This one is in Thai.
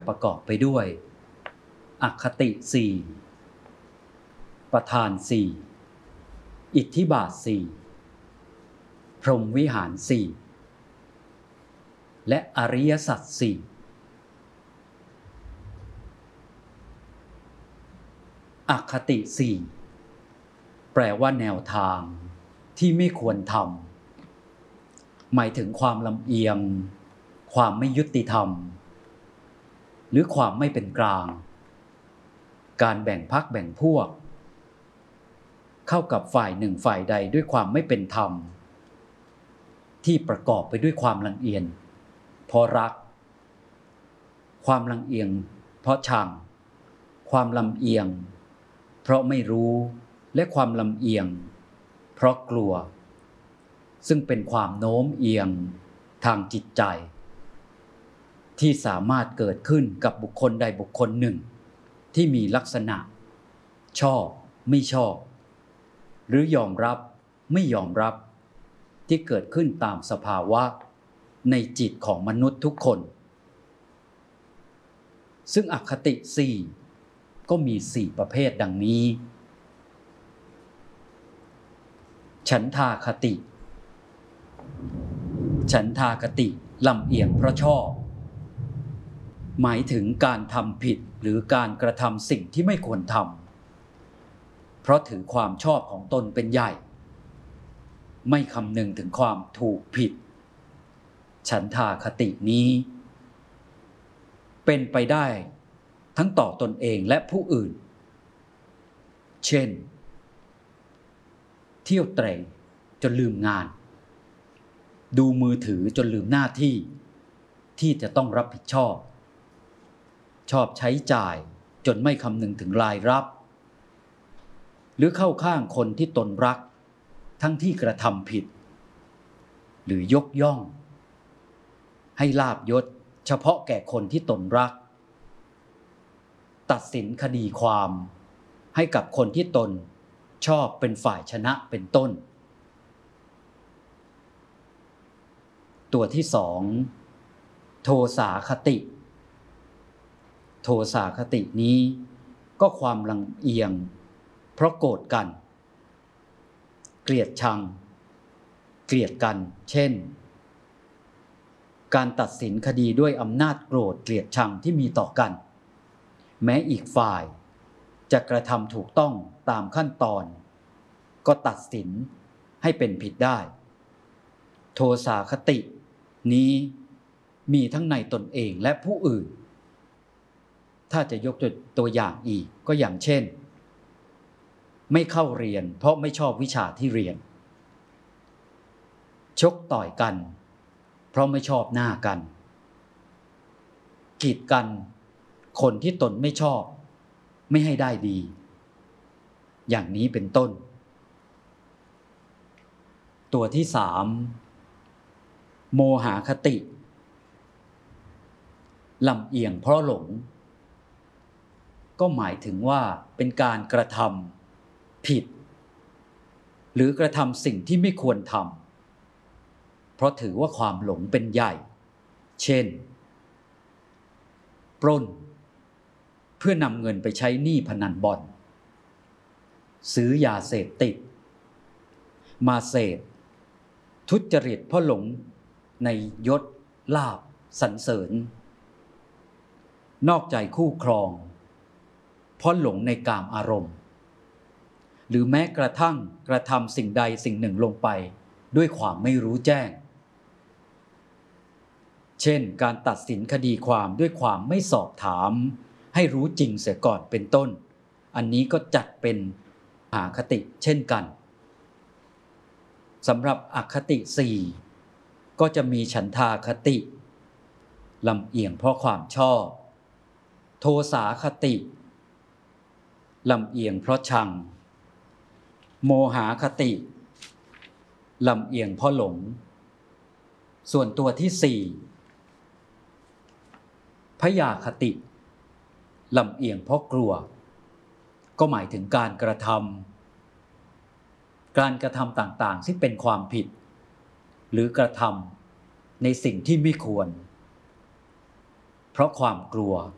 ประกอบไปด้วยอคติสี่ประธานสี่อิทธิบาทสี่พรหมวิหารสี่และอริยสัจสี่อคติสี่แปลว่าแนวทางที่ไม่ควรทำหมายถึงความลำเอียงความไม่ยุติธรรมหรือความไม่เป็นกลางการแบ่งพรรคแบ่งพวกเข้ากับฝ่ายหนึ่งฝ่ายใดด้วยความไม่เป็นธรรมที่ประกอบไปด้วยความลำเอียงเพราะรักความลำเอียงเพราะชังความลำเอียงเพราะไม่รู้และความลำเอียงเพราะกลัวซึ่งเป็นความโน้มเอียงทางจิตใจที่สามารถเกิดขึ้นกับบุคคลใดบุคคลหนึ่งที่มีลักษณะชอบไม่ชอบหรือยอมรับไม่ยอมรับที่เกิดขึ้นตามสภาวะในจิตของมนุษย์ทุกคนซึ่งอคติสี่ก็มี4ประเภทดังนี้ฉันทาคติฉันทาคติลำเอียงเพราะชอบหมายถึงการทำผิดหรือการกระทำสิ่งที่ไม่ควรทำเพราะถือความชอบของตนเป็นใหญ่ไม่คำนึงถึงความถูกผิดฉันทาคตินี้เป็นไปได้ทั้งต่อตนเองและผู้อื่นเช่นเที่ยวเตร่จนลืมงานดูมือถือจนลืมหน้าที่ที่จะต้องรับผิดชอบชอบใช้จ่ายจนไม่คำนึงถึงรายรับหรือเข้าข้างคนที่ตนรักทั้งที่กระทำผิดหรือยกย่องให้ลาภยศเฉพาะแก่คนที่ตนรักตัดสินคดีความให้กับคนที่ตนชอบเป็นฝ่ายชนะเป็นต้นตัวที่2โทสาคติโทสาคตินี้ก็ความลำเอียงเพราะโกรธกันเกลียดชังเกลียดกันเช่นการตัดสินคดีด้วยอำนาจโกรธเกลียดชังที่มีต่อกันแม้อีกฝ่ายจะกระทำถูกต้องตามขั้นตอนก็ตัดสินให้เป็นผิดได้โทสาคตินี้มีทั้งในตนเองและผู้อื่นถ้าจะยกตัวอย่างอีกก็อย่างเช่นไม่เข้าเรียนเพราะไม่ชอบวิชาที่เรียนชกต่อยกันเพราะไม่ชอบหน้ากันกีดกันคนที่ตนไม่ชอบไม่ให้ได้ดีอย่างนี้เป็นต้นตัวที่3โมหคติลำเอียงเพราะหลงก็หมายถึงว่าเป็นการกระทำผิดหรือกระทำสิ่งที่ไม่ควรทำเพราะถือว่าความหลงเป็นใหญ่เช่นปล้นเพื่อนำเงินไปใช้หนี้พนันบอลซื้อยาเสพติดมาเสพทุจริตเพราะหลงในยศลาภสรรเสริญนอกใจคู่ครองเพราะหลงในกามอารมณ์หรือแม้กระทั่งกระทำสิ่งใดสิ่งหนึ่งลงไปด้วยความไม่รู้แจ้งเช่นการตัดสินคดีความด้วยความไม่สอบถามให้รู้จริงเสียก่อนเป็นต้นอันนี้ก็จัดเป็นอคติเช่นกันสำหรับอคติ4ก็จะมีฉันทาคติลำเอียงเพราะความชอบโทสาคติลำเอียงเพราะชังโมหคติลำเอียงเพราะหลงส่วนตัวที่4พยาคติลำเอียงเพราะกลัวก็หมายถึงการกระทำต่างๆที่เป็นความผิดหรือกระทำในสิ่งที่ไม่ควรเพราะความกลัว